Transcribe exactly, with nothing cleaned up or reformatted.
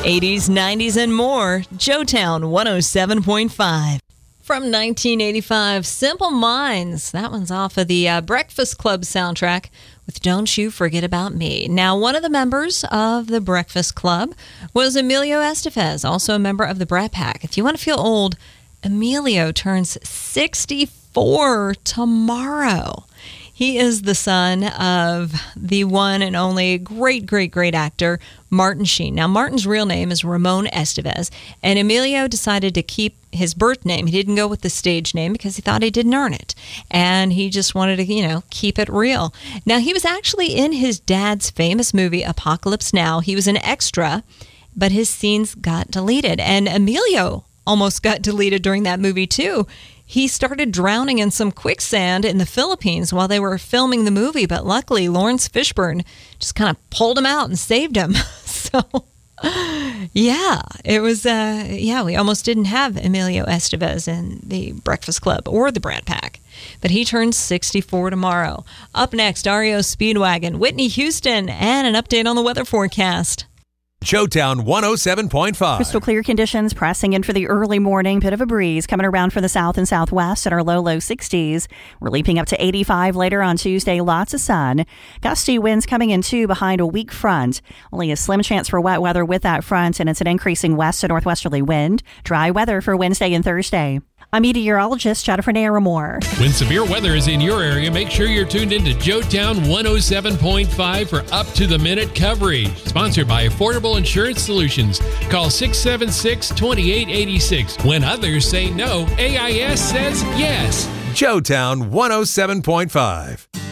eighties, nineties, and more. Joetown one oh seven point five. From nineteen eighty-five, Simple Minds. That one's off of the uh, Breakfast Club soundtrack with Don't You Forget About Me. Now, one of the members of the Breakfast Club was Emilio Estevez, also a member of the Brat Pack. If you want to feel old, Emilio turns sixty-four tomorrow. He is the son of the one and only great, great, great actor, Martin Sheen. Now, Martin's real name is Ramon Estevez, and Emilio decided to keep his birth name. He didn't go with the stage name because he thought he didn't earn it, and he just wanted to, you know, keep it real. Now, he was actually in his dad's famous movie, Apocalypse Now. He was an extra, but his scenes got deleted, and Emilio almost got deleted during that movie, too. He started drowning in some quicksand in the Philippines while they were filming the movie, but luckily Lawrence Fishburne just kind of pulled him out and saved him. So, yeah, it was, uh, yeah, we almost didn't have Emilio Estevez in the Breakfast Club or the Brat Pack, but he turns sixty-four tomorrow. Up next, R E O Speedwagon, Whitney Houston, and an update on the weather forecast. Joetown one oh seven point five. Crystal clear conditions pressing in for the early morning. Bit of a breeze coming around from the south and southwest at our low, low sixties. We're leaping up to eighty-five later on Tuesday. Lots of sun. Gusty winds coming in too behind a weak front. Only a slim chance for wet weather with that front, and it's an increasing west to northwesterly wind. Dry weather for Wednesday and Thursday. I'm meteorologist Jennifer Naramore. When severe weather is in your area, make sure you're tuned into Joetown one oh seven point five for up-to-the-minute coverage. Sponsored by Affordable Insurance Solutions. Call six seven six, two eight eight six. When others say no, A I S says yes. Joetown one oh seven point five.